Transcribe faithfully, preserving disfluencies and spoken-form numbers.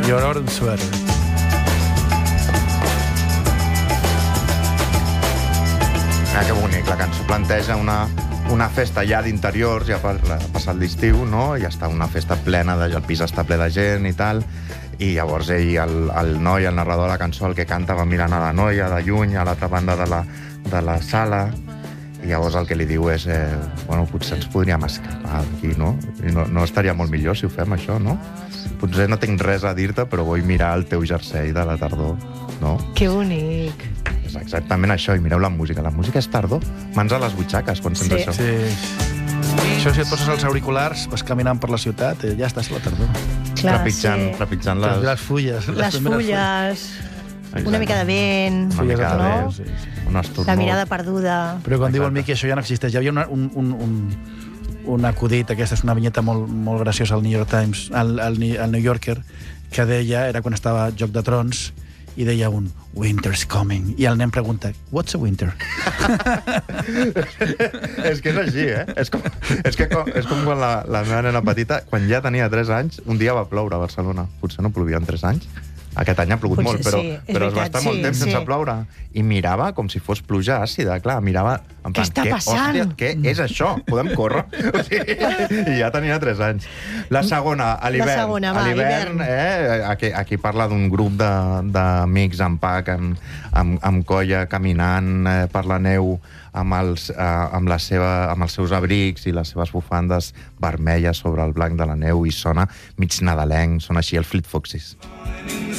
Your Own Sweater. Ah, que bonic, la cançó planteja una, una festa ja d'interiors, ja ha passat l'estiu, no? Ja està una festa plena, de, el pis està ple de gent i tal, i llavors ell, el, el noi, el narrador de la cançó, el que canta, va mirant a la noia de lluny, a l'altra banda de la, de la sala, i llavors el que li diu és eh, bueno, potser ens podríem escapar d'aquí, no? I no? No estaria molt millor si ho fem, això, no? Potser no tinc res a dir-te, però vull mirar el teu jersei de la tardor, no? Que bonic. És exactament això, i mireu la música. La música és tardor. Mans a les butxaques quan sents Sí. això. Sí. Això, si et poses els auriculars, vas caminant per la ciutat, eh, ja estàs a la tardor. Clar, Trepitjant, sí. trepitjant Les, les... les fulles. Les fulles, una mica de vent, Una mica de no? vent, sí, sí. Un esternut. La mirada perduda. Però quan diu el Exacte. Miqui, això ja no existeix. Hi havia una, un, un, un, un acudit, aquesta és una vinyeta molt, molt graciosa al New York Times, al, al, al New Yorker, que deia, era quan estava a Joc de Trons, i deia un Winter's coming. I el nen pregunta, what's a winter? És que és així, eh? És com, és que com, és com quan la, la meva nena petita, quan ja tenia tres anys, un dia va ploure a Barcelona. Potser no plovia en tres anys. Aquest any ha plogut Potser molt, però, sí, és però es va veritat, estar molt sí, temps sí. sense ploure. I mirava com si fos pluja àcida, clar, mirava... En Què està passant? Hòstia, què és això? Podem córrer? O sigui, I ja tenia tres anys. La segona, a l'hivern. La segona, va, a l'hivern, eh? Aquí, aquí parla d'un grup de- d'amics en pack, amb, amb, amb colla, caminant eh, per la neu, amb els, eh, amb, la seva, amb els seus abrics i les seves bufandes vermelles sobre el blanc de la neu, i sona mig nadalenc, sona així el Fleet Foxes.